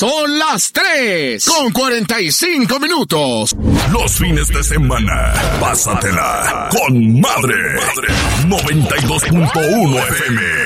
Son las 3:45. Los fines de semana, pásatela con Madre. 92.1 FM.